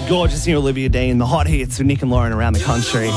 Gorgeous new Olivia Dean, the hot hits with Nick and Lauren around the country.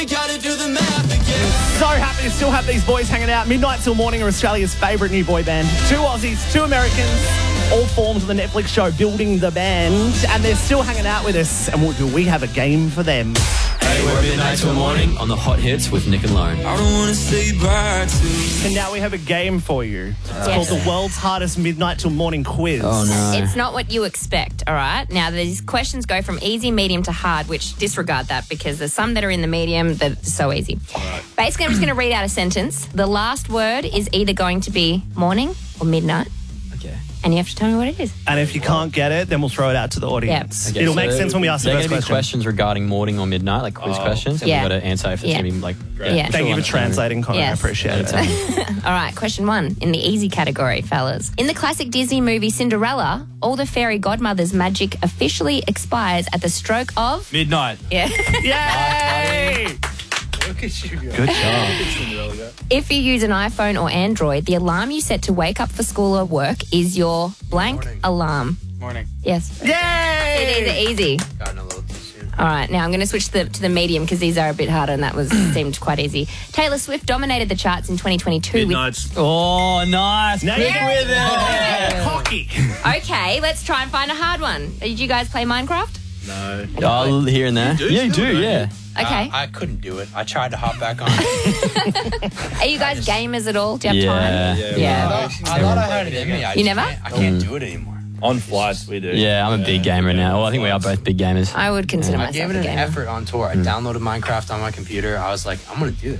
So happy to still have these boys hanging out. Midnight Till Morning are Australia's favourite new boy band. 2 Aussies, 2 Americans, all formed of the Netflix show Building the Band, and they're still hanging out with us. And what do we have a game for them? Hey, we're Midnight Till Morning on the hot hits with Nick and Lauren. I don't want to say bye to. And now we have a game for you. It's called the world's hardest Midnight Till Morning quiz. Oh, no. It's not what you expect, all right? Now, these questions go from easy, medium to hard, which disregard that because there's some that are in the medium that are so easy. Right. Basically, I'm just going to read out a sentence. The last word is either going to be morning or midnight. Okay. And you have to tell me what it is. And if you can't get it, then we'll throw it out to the audience. Yep. Okay, It'll make sense when we ask the They're first going to be question. questions regarding morning or midnight, like quiz questions, and Yeah. we've got to answer if it's going to be like... Yeah. Thank you for translating, Connor. Yes. I appreciate it. All right, question 1 in the easy category, fellas. In the classic Disney movie Cinderella, all the fairy godmother's magic officially expires at the stroke of... Midnight. Yeah. Yay! Look at you go. Good job. If you use an iPhone or Android, the alarm you set to wake up for school or work is your blank alarm. Morning. Yes. Yay! It is easy. Gotten a little too soon. All right, now I'm going to switch to the medium because these are a bit harder and that was seemed quite easy. Taylor Swift dominated the charts in 2022 with... Oh, nice. Now Quick you're with it. cocky. Okay, let's try and find a hard one. Did you guys play Minecraft? No. Oh, here and there. Yeah, you do, yeah. Okay. I couldn't do it. I tried to hop back on. Are you guys gamers at all? Do you have Yeah. time? Yeah. I thought I had it in me. I You just never? I can't do it anymore. On flights, we do. Yeah, I'm a big gamer now. Well, I think we are both big gamers. I would consider I myself gave a it an gamer. effort on tour. I downloaded Minecraft on my computer. I was like, I'm going to do it.